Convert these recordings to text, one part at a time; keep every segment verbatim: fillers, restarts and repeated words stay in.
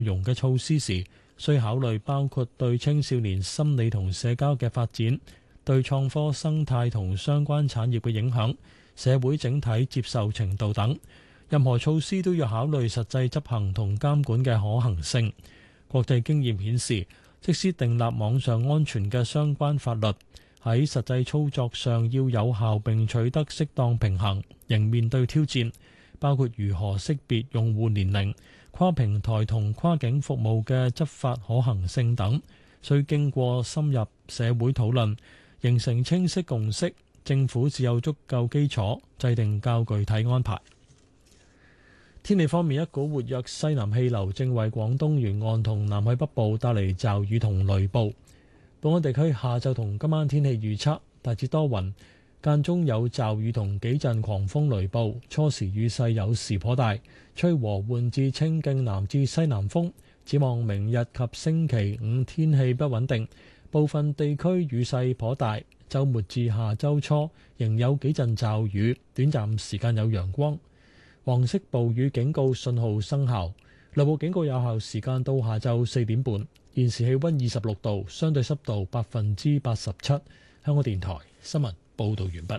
容嘅措施時，需考慮包括對青少年心理同社交嘅發展、對創科生態同相關產業嘅影響、社會整體接受程度等。任何措施都要考慮實際執行同監管嘅可行性。國際經驗顯示，即使訂立網上安全嘅相關法律，喺實際操作上要有效並取得適當平衡，仍面對挑戰，包括如何識別用戶年齡、跨平台同跨境服務嘅執法可行性等，需經過深入社會討論，形成清晰共識，政府只有足夠基礎制定較具體安排。天氣方面，一股活躍西南氣流正為廣東沿岸同南海北部帶嚟驟雨同雷暴。本港地區下晝同今晚天氣預測大致多雲，間中有驟雨同幾陣狂風雷暴，初時雨勢有時頗大，吹和緩至清勁南至西南風。展望明日及星期五天氣不穩定，部分地區雨勢頗大，週末至下週初仍有幾陣驟雨，短暫時間有陽光。黃色暴雨警告信號生效，雷暴警告有效時間到下晝四點半。現時氣溫二十六度，相對濕度百分之八十七。香港電台新聞報道完畢。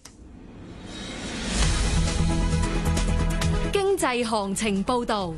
經濟行情報道。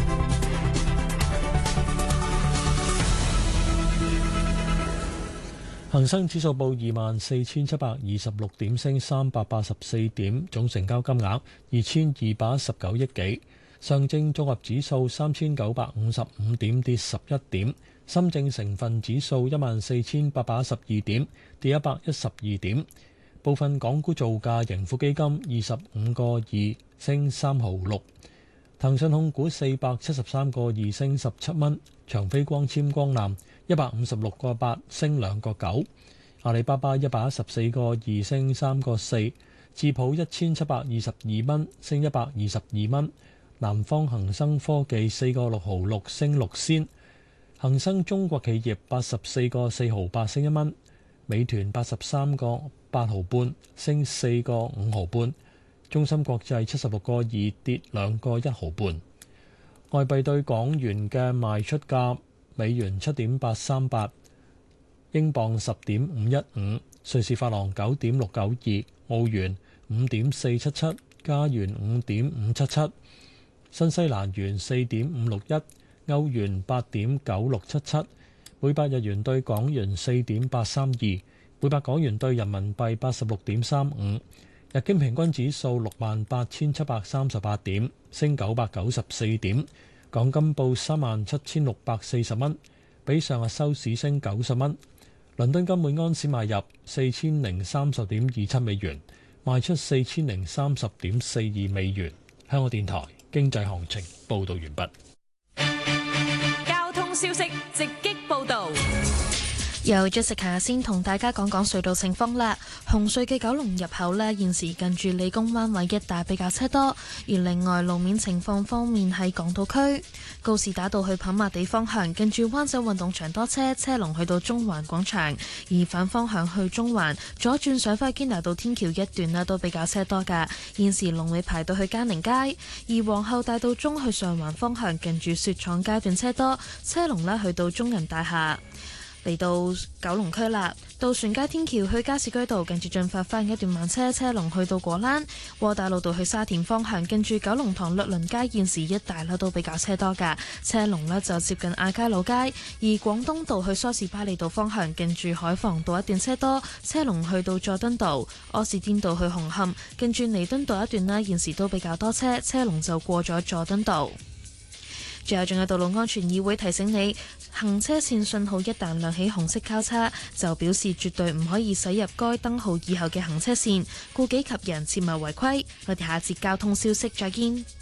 恒生指數報二萬四千七百二十六點，升三百八十四點，總成交金額二千二百一十九億幾。上證綜合指數三千九百五十五點，跌十一點。深證成分指數一萬四千八百一十二點，跌一百一十二點。部分港股造價，盈富基金二十五個二，升三毫六。騰訊控股四百七十三個二，升十七蚊。長飛光纖光纜一百五十六個八，升兩個九。阿里巴巴一百一十四個二，升三個四。智普一千七百二十二蚊，升一百二十二蚊。南方恒生科技四個六毫六，升六仙。恒生中國企業八十四個四毫八，升一蚊。美團八十三個八毫半，升四個五毫半。中芯國際七十六個二，跌兩個一毫半。外幣對港元嘅賣出價：美元七點八三八，英鎊十點五一五，瑞士法郎九點六九二，澳元五點四七七，加元五點五七七，新西蘭元四點五六一，歐元八點九六七七，每百日元對港元四點八三二，每百港元對人民幣八十六點三五。日經平均指數六萬八千七百三十八點，升九百九十四點。港金報三萬七千六百四十蚊，比上日收市升九十蚊。倫敦金每安士買入四千零三十點二七美元，賣出四千零三十點四二美元。香港電台經濟行情報道完畢。 交通消息直擊報道。 由 Jessica 先同大家講講隧道情況啦。紅隧嘅九龍入口呢，現時近住理工灣位一帶比較車多，而另外路面情況方面喺港島區告士打道去跑馬地方向，近住灣仔運動場多車，車龍去到中環廣場；而反方向去中環左轉上返堅拿道天橋一段呢，都比較車多㗎。現時龍尾排到去嘉寧街，而皇后大道中去上環方向，近住雪廠街段車多，車龍呢去到中銀大廈。嚟到九龍區啦，渡船街天橋去加士居道近住進發翻一段慢車，車龍去到果欄；窩打老道去沙田方向近住九龍塘律倫街現時一帶啦都比較車多㗎，車龍呢就接近亞皆老街；而廣東道去梳士巴利道方向近住海防道一段車多，車龍去到佐敦道；柯士甸道去紅磡近住彌敦道一段啦，現時都比較多車，車龍就過咗佐敦道。最後仲有道路安全議會提醒你，行車線信號一旦亮起紅色交叉，就表示絕對唔可以駛入該燈號以後嘅行車線，顧己及人，切勿違規。我哋下節交通消息再見。